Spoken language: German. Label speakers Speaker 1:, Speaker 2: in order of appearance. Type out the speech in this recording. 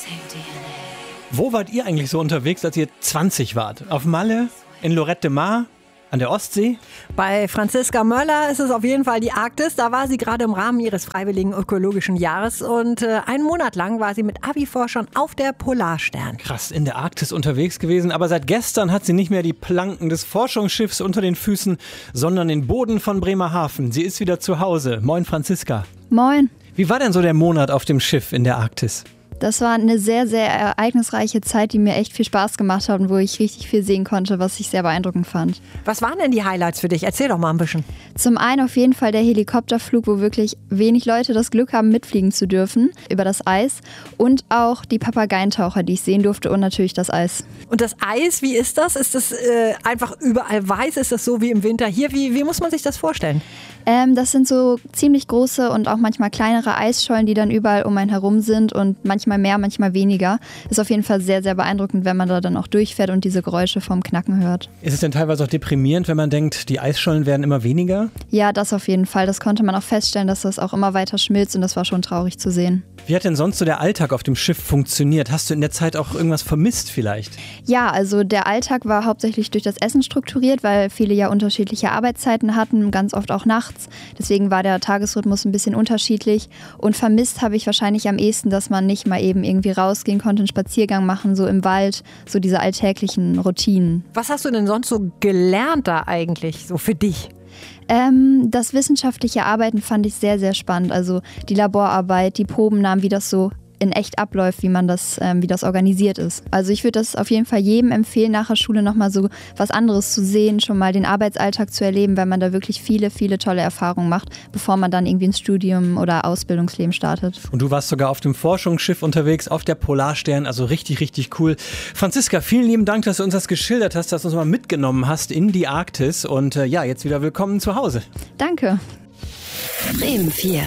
Speaker 1: Wo wart ihr eigentlich so unterwegs, als ihr 20 wart? Auf Malle, in Lorette de Mar, an der Ostsee?
Speaker 2: Bei Franziska Möller ist es auf jeden Fall die Arktis. Da war sie gerade im Rahmen ihres freiwilligen ökologischen Jahres und einen Monat lang war sie mit Abi-Forschern auf der Polarstern.
Speaker 1: Krass, in der Arktis unterwegs gewesen, aber seit gestern hat sie nicht mehr die Planken des Forschungsschiffs unter den Füßen, sondern den Boden von Bremerhaven. Sie ist wieder zu Hause. Moin Franziska.
Speaker 3: Moin.
Speaker 1: Wie war denn so der Monat auf dem Schiff in der Arktis?
Speaker 3: Das war eine sehr, sehr ereignisreiche Zeit, die mir echt viel Spaß gemacht hat und wo ich richtig viel sehen konnte, was ich sehr beeindruckend fand.
Speaker 2: Was waren denn die Highlights für dich? Erzähl doch mal ein bisschen.
Speaker 3: Zum einen auf jeden Fall der Helikopterflug, wo wirklich wenig Leute das Glück haben, mitfliegen zu dürfen über das Eis. Und auch die Papageientaucher, die ich sehen durfte, und natürlich das Eis.
Speaker 2: Und das Eis, wie ist das? Ist das einfach überall weiß? Ist das so wie im Winter hier? Wie muss man sich das vorstellen?
Speaker 3: Das sind so ziemlich große und auch manchmal kleinere Eisschollen, die dann überall um einen herum sind und manchmal mehr, manchmal weniger. Ist auf jeden Fall sehr, sehr beeindruckend, wenn man da dann auch durchfährt und diese Geräusche vom Knacken hört.
Speaker 1: Ist es denn teilweise auch deprimierend, wenn man denkt, die Eisschollen werden immer weniger?
Speaker 3: Ja, das auf jeden Fall. Das konnte man auch feststellen, dass das auch immer weiter schmilzt und das war schon traurig zu sehen.
Speaker 1: Wie hat denn sonst so der Alltag auf dem Schiff funktioniert? Hast du in der Zeit auch irgendwas vermisst vielleicht?
Speaker 3: Ja, also der Alltag war hauptsächlich durch das Essen strukturiert, weil viele ja unterschiedliche Arbeitszeiten hatten, ganz oft auch nachts. Deswegen war der Tagesrhythmus ein bisschen unterschiedlich und vermisst habe ich wahrscheinlich am ehesten, dass man nicht mal eben irgendwie rausgehen konnte, einen Spaziergang machen, so im Wald, so diese alltäglichen Routinen.
Speaker 2: Was hast du denn sonst so gelernt da eigentlich, so für dich?
Speaker 3: Das wissenschaftliche Arbeiten fand ich sehr, sehr spannend. Also die Laborarbeit, die Probennahmen, wie das so in echt abläuft, wie das organisiert ist. Also ich würde das auf jeden Fall jedem empfehlen, nach der Schule nochmal so was anderes zu sehen, schon mal den Arbeitsalltag zu erleben, weil man da wirklich viele, viele tolle Erfahrungen macht, bevor man dann irgendwie ins Studium oder Ausbildungsleben startet.
Speaker 1: Und du warst sogar auf dem Forschungsschiff unterwegs, auf der Polarstern, also richtig, richtig cool. Franziska, vielen lieben Dank, dass du uns das geschildert hast, dass du uns mal mitgenommen hast in die Arktis und jetzt wieder willkommen zu Hause.
Speaker 3: Danke.
Speaker 4: Bremen 4.